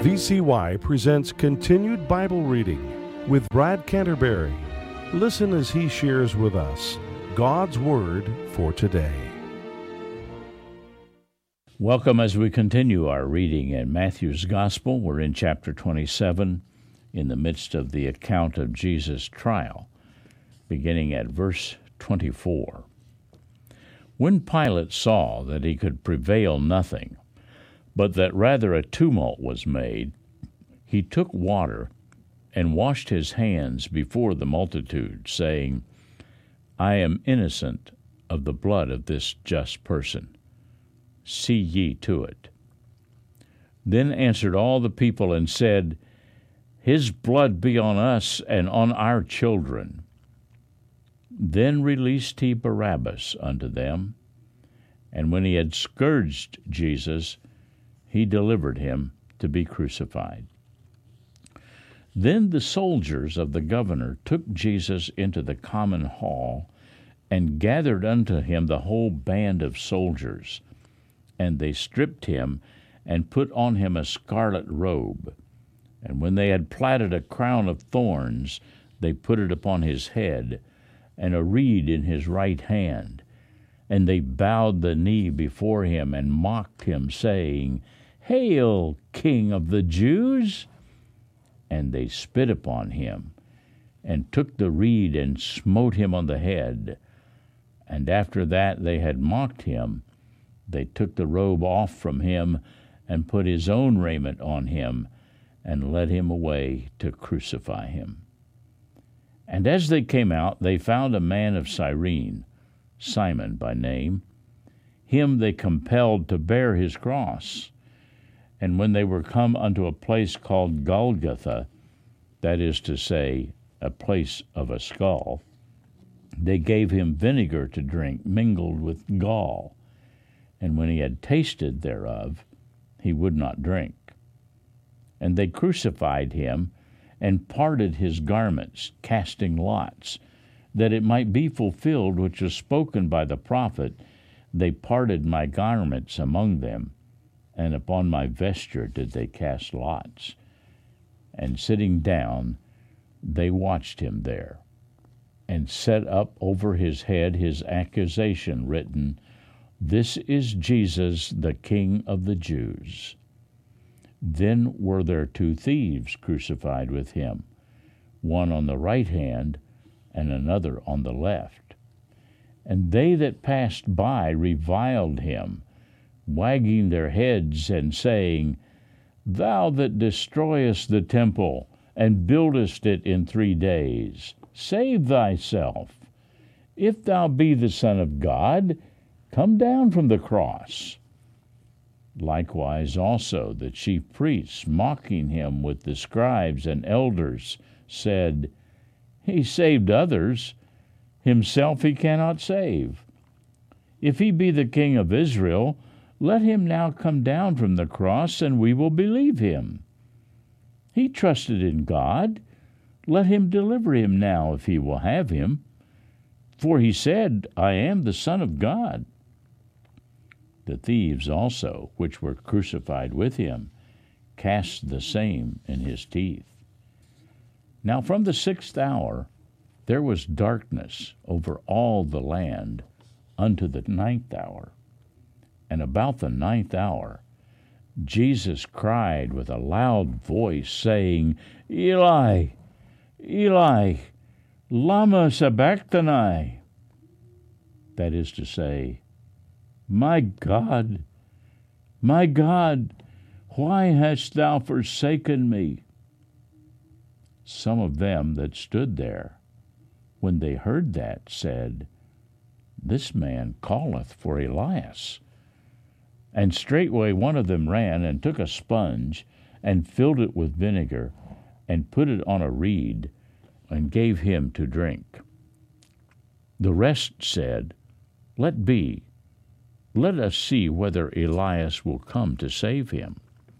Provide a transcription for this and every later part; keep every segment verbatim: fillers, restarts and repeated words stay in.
V C Y presents Continued Bible Reading with Brad Canterbury. Listen as he shares with us God's Word for today. Welcome as we continue our reading in Matthew's Gospel. We're in chapter twenty-seven, in the midst of the account of Jesus' trial, beginning at verse twenty-four. When Pilate saw that he could prevail nothing, but that rather a tumult was made, he took water and washed his hands before the multitude, saying, I am innocent of the blood of this just person. See ye to it. Then answered all the people and said, His blood be on us and on our children. Then released he Barabbas unto them, and when he had scourged Jesus, he delivered him to be crucified. Then the soldiers of the governor took Jesus into the common hall, and gathered unto him the whole band of soldiers. And they stripped him, and put on him a scarlet robe. And when they had platted a crown of thorns, they put it upon his head, and a reed in his right hand. And they bowed the knee before him, and mocked him, saying, Hail, King of the Jews! And they spit upon him, and took the reed, and smote him on the head. And after that they had mocked him, they took the robe off from him, and put his own raiment on him, and led him away to crucify him. And as they came out, they found a man of Cyrene, Simon by name. Him they compelled to bear his cross. And when they were come unto a place called Golgotha, that is to say, a place of a skull, they gave him vinegar to drink mingled with gall. And when he had tasted thereof, he would not drink. And they crucified him, and parted his garments, casting lots, that it might be fulfilled which was spoken by the prophet, They parted my garments among them, and upon my vesture did they cast lots. And sitting down, they watched him there, and set up over his head his accusation written, This is Jesus, the King of the Jews. Then were there two thieves crucified with him, one on the right hand, and another on the left. And they that passed by reviled him, wagging their heads and saying, Thou that destroyest the temple, and buildest it in three days, save thyself. If thou be the Son of God, come down from the cross. Likewise also the chief priests, mocking him with the scribes and elders, said, He saved others, himself he cannot save. If he be the King of Israel, let him now come down from the cross, and we will believe him. He trusted in God. Let him deliver him now, if he will have him. For he said, I am the Son of God. The thieves also, which were crucified with him, cast the same in his teeth. Now from the sixth hour there was darkness over all the land unto the ninth hour. And about the ninth hour Jesus cried with a loud voice, saying, Eli, Eli, lama sabachthani? That is to say, My God, my God, why hast thou forsaken me? Some of them that stood there, when they heard that, said, This man calleth for Elias. And straightway one of them ran, and took a sponge, and filled it with vinegar, and put it on a reed, and gave him to drink. The rest said, Let be. Let us see whether Elias will come to save him.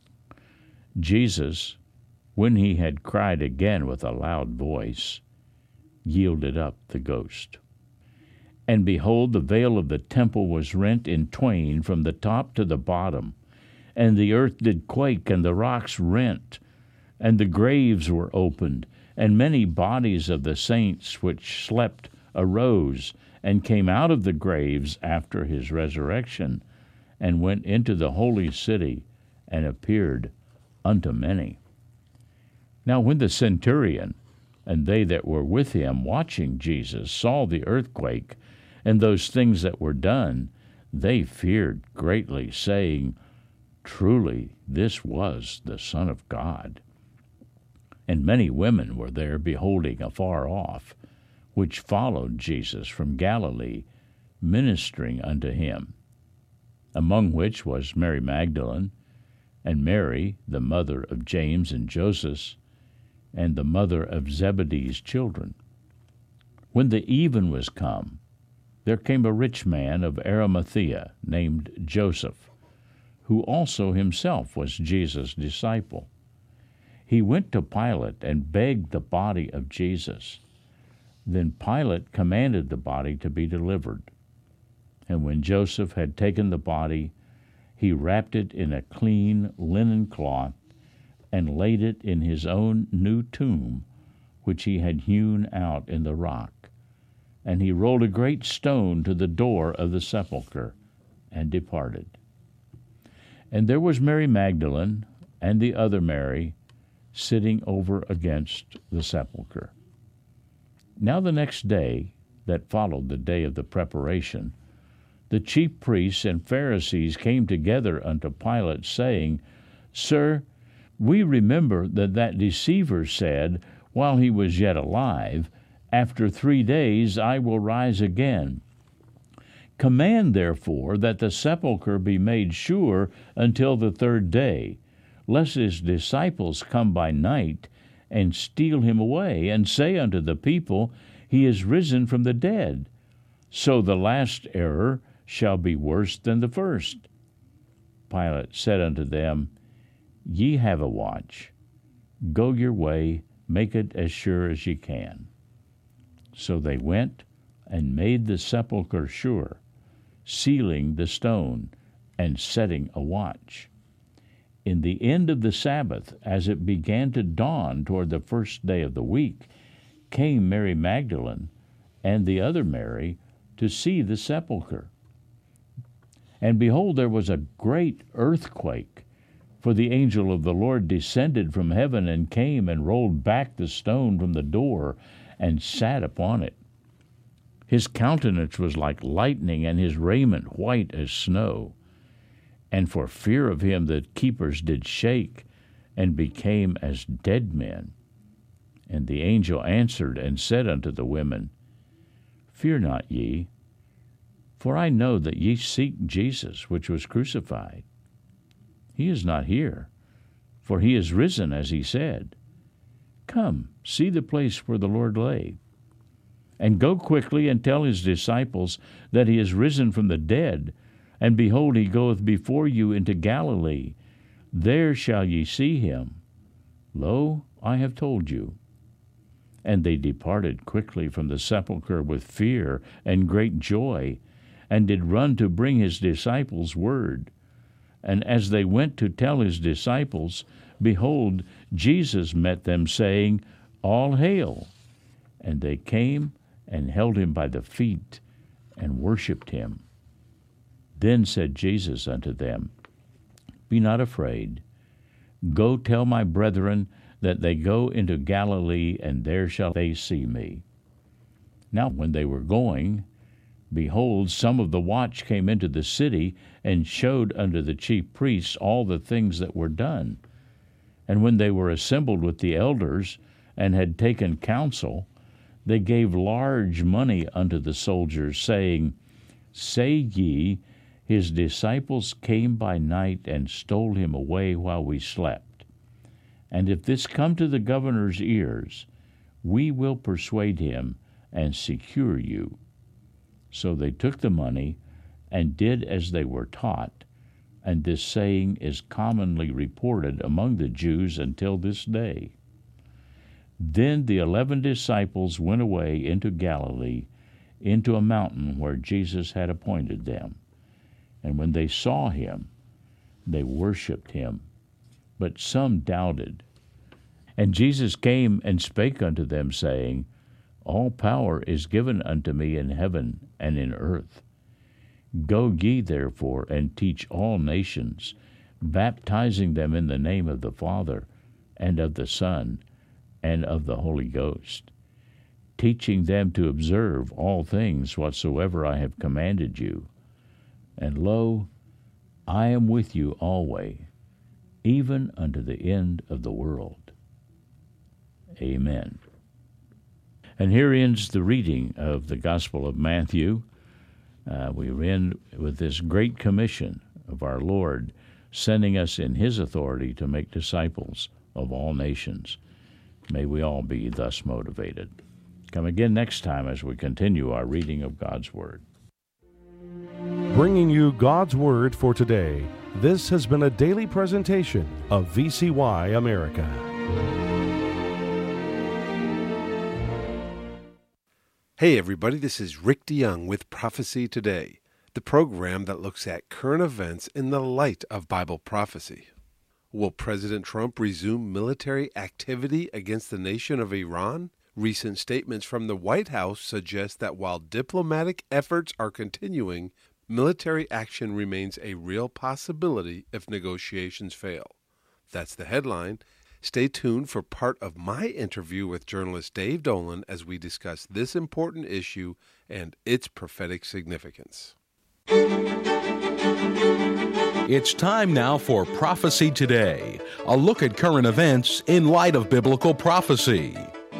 Jesus, when he had cried again with a loud voice, yielded up the ghost. And behold, the veil of the temple was rent in twain from the top to the bottom, and the earth did quake, and the rocks rent, and the graves were opened, and many bodies of the saints which slept arose, and came out of the graves after his resurrection, and went into the holy city, and appeared unto many. Now when the centurion and they that were with him watching Jesus saw the earthquake, and those things that were done, they feared greatly, saying, Truly this was the Son of God. And many women were there beholding afar off, which followed Jesus from Galilee, ministering unto him, among which was Mary Magdalene, and Mary, the mother of James and Joseph, and the mother of Zebedee's children. When the even was come, there came a rich man of Arimathea, named Joseph, who also himself was Jesus' disciple. He went to Pilate and begged the body of Jesus. Then Pilate commanded the body to be delivered. And when Joseph had taken the body, he wrapped it in a clean linen cloth, and laid it in his own new tomb, which he had hewn out in the rock. And he rolled a great stone to the door of the sepulchre, and departed. And there was Mary Magdalene, and the other Mary, sitting over against the sepulchre. Now the next day, that followed the day of the preparation, the chief priests and Pharisees came together unto Pilate, saying, Sir, we remember that that deceiver said, while he was yet alive, After three days I will rise again. Command, therefore, that the sepulchre be made sure until the third day, lest his disciples come by night and steal him away, and say unto the people, He is risen from the dead. So the last error shall be worse than the first. Pilate said unto them, Ye have a watch. Go your way, make it as sure as ye can. So they went and made the sepulchre sure, sealing the stone, and setting a watch. In the end of the Sabbath, as it began to dawn toward the first day of the week, came Mary Magdalene and the other Mary to see the sepulchre. And behold, there was a great earthquake, for the angel of the Lord descended from heaven and came and rolled back the stone from the door and sat upon it. His countenance was like lightning, and his raiment white as snow. And for fear of him the keepers did shake, and became as dead men. And the angel answered and said unto the women, Fear not ye, for I know that ye seek Jesus, which was crucified. He is not here, for he is risen, as he said. Come, see the place where the Lord lay. And go quickly and tell his disciples that he is risen from the dead, and behold, he goeth before you into Galilee. There shall ye see him. Lo, I have told you. And they departed quickly from the sepulchre with fear and great joy, and did run to bring his disciples word. And as they went to tell his disciples, behold, Jesus met them, saying, All hail! And they came and held him by the feet, and worshipped him. Then said Jesus unto them, Be not afraid. Go tell my brethren that they go into Galilee, and there shall they see me. Now when they were going, behold, some of the watch came into the city, and showed unto the chief priests all the things that were done. And when they were assembled with the elders, and had taken counsel, they gave large money unto the soldiers, saying, Say ye, his disciples came by night and stole him away while we slept. And if this come to the governor's ears, we will persuade him and secure you. So they took the money and did as they were taught, and this saying is commonly reported among the Jews until this day. Then the eleven disciples went away into Galilee, into a mountain where Jesus had appointed them. And when they saw him, They worshipped him, but some doubted. And Jesus came and spake unto them, saying, All power is given unto me in heaven and in earth. Go ye therefore and teach all nations, baptizing them in the name of the Father, and of the Son, and of the Holy Ghost, teaching them to observe all things whatsoever I have commanded you. And lo, I am with you always, even unto the end of the world. Amen. And here ends the reading of the Gospel of Matthew. Uh, we end with this great commission of our Lord, sending us in his authority to make disciples of all nations. May we all be thus motivated. Come again next time as we continue our reading of God's Word. Bringing you God's Word for today, this has been a daily presentation of V C Y America. Hey everybody, this is Rick DeYoung with Prophecy Today, the program that looks at current events in the light of Bible prophecy. Will President Trump resume military activity against the nation of Iran? Recent statements from the White House suggest that while diplomatic efforts are continuing, military action remains a real possibility if negotiations fail. That's the headline. Stay tuned for part of my interview with journalist Dave Dolan as we discuss this important issue and its prophetic significance. It's time now for Prophecy Today, a look at current events in light of biblical prophecy.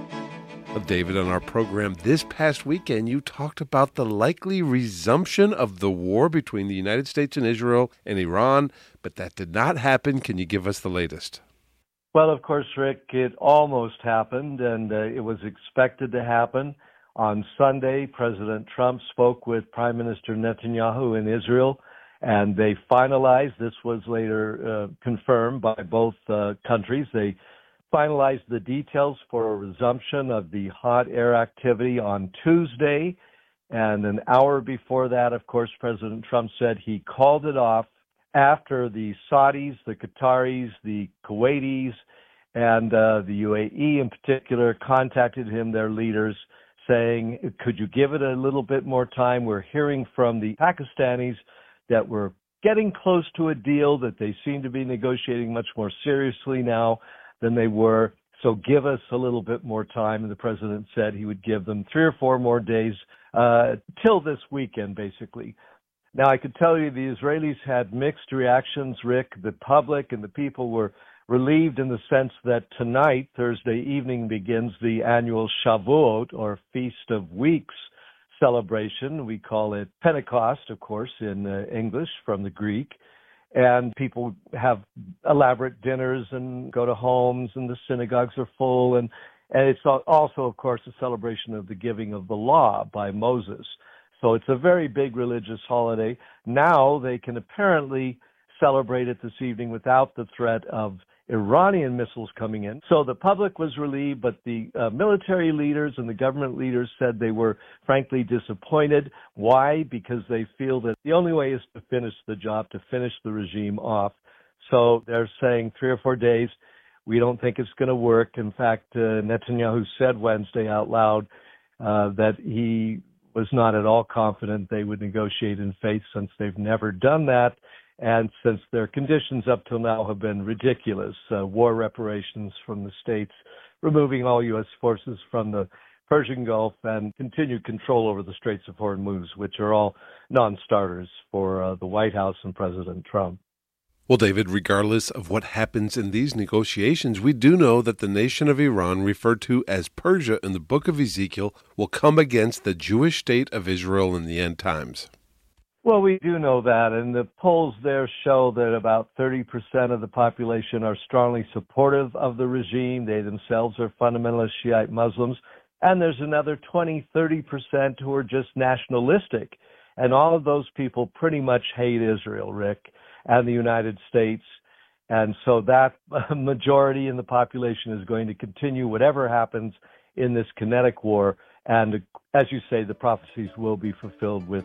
Well, David, on our program this past weekend, you talked about the likely resumption of the war between the United States and Israel and Iran, but that did not happen. Can you give us the latest? Well, of course, Rick, it almost happened, and uh, it was expected to happen. On Sunday, President Trump spoke with Prime Minister Netanyahu in Israel, and they finalized, this was later uh, confirmed by both uh, countries, they finalized the details for a resumption of the hot air activity on Tuesday. And an hour before that, of course, President Trump said he called it off after the Saudis, the Qataris, the Kuwaitis, and uh, the U A E in particular contacted him, their leaders, saying, could you give it a little bit more time? We're hearing from the Pakistanis that we're getting close to a deal, that they seem to be negotiating much more seriously now than they were. So give us a little bit more time. And the president said he would give them three or four more days uh, till this weekend, basically. Now, I could tell you the Israelis had mixed reactions, Rick. The public and the people were relieved in the sense that tonight, Thursday evening, begins the annual Shavuot, or Feast of Weeks celebration. We call it Pentecost, of course, in uh, English from the Greek. And people have elaborate dinners and go to homes, and the synagogues are full. And, and it's also, of course, a celebration of the giving of the law by Moses. So it's a very big religious holiday. Now they can apparently celebrate it this evening without the threat of Iranian missiles coming in. So the public was relieved, but the uh, military leaders and the government leaders said they were frankly disappointed. Why? Because they feel that the only way is to finish the job, to finish the regime off. So they're saying three or four days. We don't think it's going to work. In fact, uh, Netanyahu said Wednesday out loud uh, that he was not at all confident they would negotiate in faith, since they've never done that. And since their conditions up till now have been ridiculous, uh, war reparations from the states, removing all U S forces from the Persian Gulf, and continued control over the Straits of Hormuz, which are all non-starters for uh, the White House and President Trump. Well, David, regardless of what happens in these negotiations, we do know that the nation of Iran, referred to as Persia in the book of Ezekiel, will come against the Jewish state of Israel in the end times. Well, we do know that, and the polls there show that about thirty percent of the population are strongly supportive of the regime. They themselves are fundamentalist Shiite Muslims. And there's another twenty, thirty percent who are just nationalistic. And all of those people pretty much hate Israel, Rick, and the United States. And so that majority in the population is going to continue whatever happens in this kinetic war. And as you say, the prophecies will be fulfilled with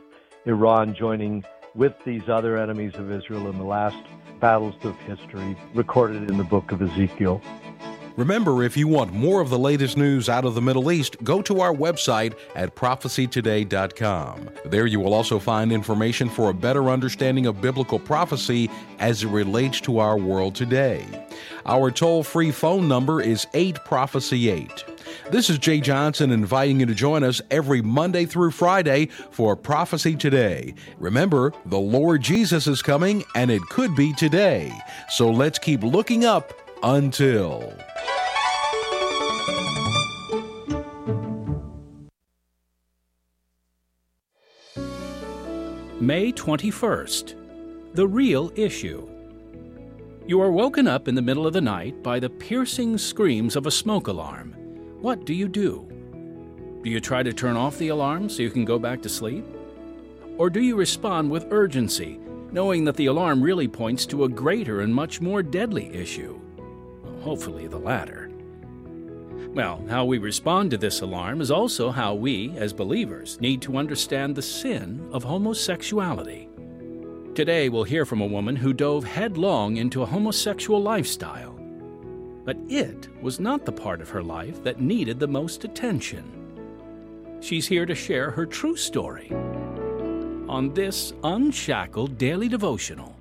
Iran joining with these other enemies of Israel in the last battles of history recorded in the book of Ezekiel. Remember, if you want more of the latest news out of the Middle East, go to our website at prophecy today dot com. There you will also find information for a better understanding of biblical prophecy as it relates to our world today. Our toll-free phone number is eight prophecy eight. This is Jay Johnson inviting you to join us every Monday through Friday for Prophecy Today. Remember, the Lord Jesus is coming, and it could be today. So let's keep looking up until... May twenty-first, The Real Issue. You are woken up in the middle of the night by the piercing screams of a smoke alarm. What do you do? Do you try to turn off the alarm so you can go back to sleep? Or do you respond with urgency, knowing that the alarm really points to a greater and much more deadly issue? Well, hopefully the latter. Well, how we respond to this alarm is also how we, as believers, need to understand the sin of homosexuality. Today we'll hear from a woman who dove headlong into a homosexual lifestyle. But it was not the part of her life that needed the most attention. She's here to share her true story on this Unshackled Daily Devotional.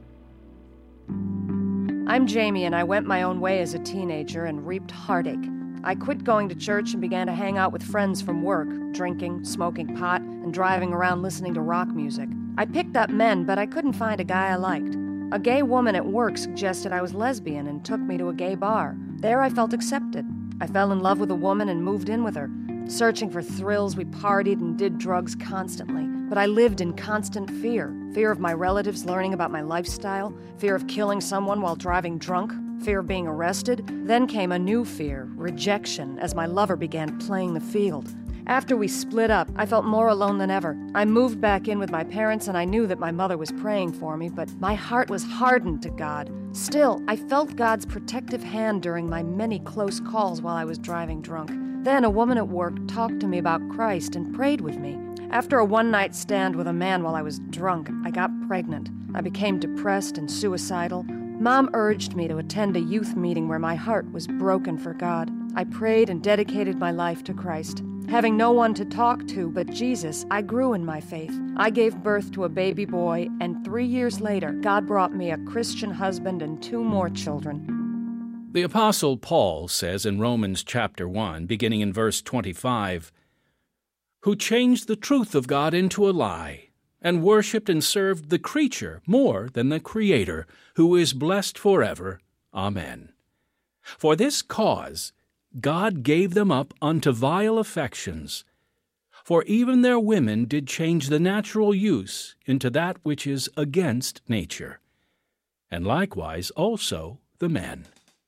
I'm Jamie, and I went my own way as a teenager and reaped heartache. I quit going to church and began to hang out with friends from work, drinking, smoking pot, and driving around listening to rock music. I picked up men, but I couldn't find a guy I liked. A gay woman at work suggested I was lesbian and took me to a gay bar. There I felt accepted. I fell in love with a woman and moved in with her. Searching for thrills, we partied and did drugs constantly. But I lived in constant fear. Fear of my relatives learning about my lifestyle, fear of killing someone while driving drunk, fear of being arrested. Then came a new fear, rejection, as my lover began playing the field. After we split up, I felt more alone than ever. I moved back in with my parents, and I knew that my mother was praying for me, but my heart was hardened to God. Still, I felt God's protective hand during my many close calls while I was driving drunk. Then a woman at work talked to me about Christ and prayed with me. After a one-night stand with a man while I was drunk, I got pregnant. I became depressed and suicidal. Mom urged me to attend a youth meeting where my heart was broken for God. I prayed and dedicated my life to Christ. Having no one to talk to but Jesus, I grew in my faith. I gave birth to a baby boy, and three years later, God brought me a Christian husband and two more children. The Apostle Paul says in Romans chapter one, beginning in verse twenty-five, "Who changed the truth of God into a lie, and worshipped and served the creature more than the Creator, who is blessed forever. Amen. For this cause God gave them up unto vile affections. For even their women did change the natural use into that which is against nature, and likewise also the men."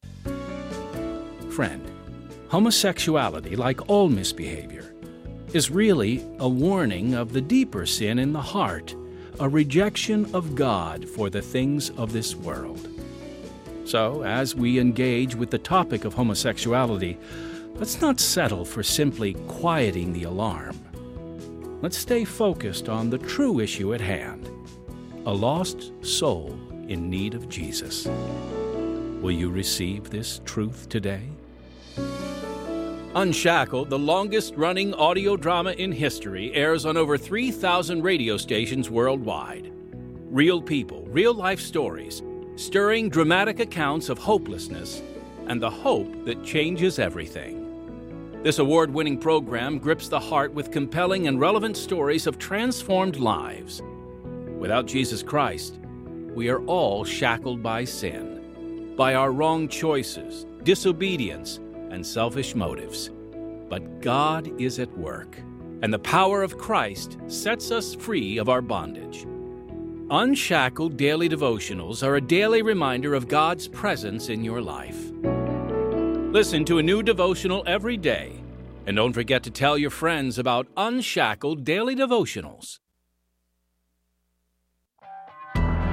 Friend, homosexuality, like all misbehavior, is really a warning of the deeper sin in the heart, a rejection of God for the things of this world. So, as we engage with the topic of homosexuality, let's not settle for simply quieting the alarm. Let's stay focused on the true issue at hand, a lost soul in need of Jesus. Will you receive this truth today? Unshackled, the longest-running audio drama in history, airs on over three thousand radio stations worldwide. Real people, real-life stories, stirring dramatic accounts of hopelessness and the hope that changes everything. This award-winning program grips the heart with compelling and relevant stories of transformed lives. Without Jesus Christ, we are all shackled by sin, by our wrong choices, disobedience, and selfish motives. But God is at work, and the power of Christ sets us free of our bondage. Unshackled Daily Devotionals are a daily reminder of God's presence in your life. Listen to a new devotional every day, and don't forget to tell your friends about Unshackled Daily Devotionals.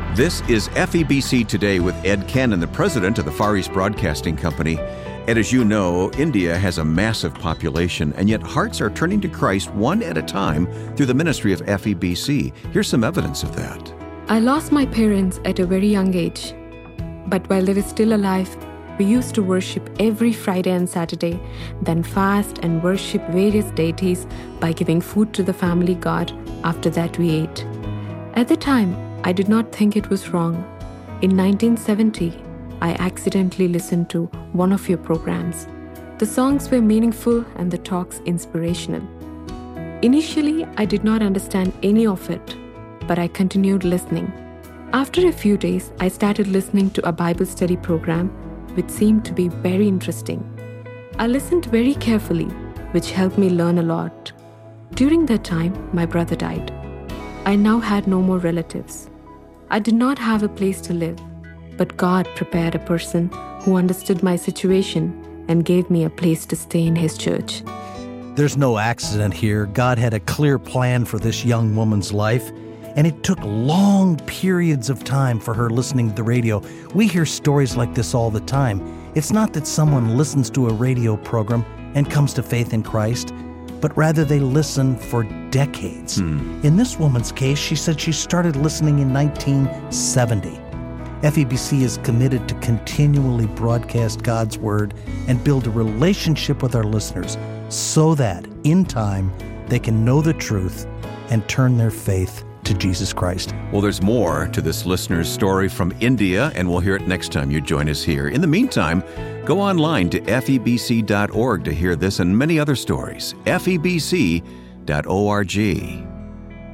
This is F E B C Today with Ed Cannon, the president of the Far East Broadcasting Company. And as you know, India has a massive population, and yet hearts are turning to Christ one at a time through the ministry of F E B C. Here's some evidence of that. I lost my parents at a very young age. But while they were still alive, we used to worship every Friday and Saturday, then fast and worship various deities by giving food to the family god. After that, we ate. At the time, I did not think it was wrong. In nineteen seventy, I accidentally listened to one of your programs. The songs were meaningful and the talks inspirational. Initially, I did not understand any of it, but I continued listening. After a few days, I started listening to a Bible study program, which seemed to be very interesting. I listened very carefully, which helped me learn a lot. During that time, my brother died. I now had no more relatives. I did not have a place to live, but God prepared a person who understood my situation and gave me a place to stay in His church. There's no accident here. God had a clear plan for this young woman's life, and it took long periods of time for her listening to the radio. We hear stories like this all the time. It's not that someone listens to a radio program and comes to faith in Christ, but rather they listen for decades. Hmm. In this woman's case, she said she started listening in nineteen seventy. F E B C is committed to continually broadcast God's Word and build a relationship with our listeners so that, in time, they can know the truth and turn their faith to Jesus Christ. Well, there's more to this listener's story from India, and we'll hear it next time you join us here. In the meantime, go online to F E B C dot org to hear this and many other stories. F E B C dot org.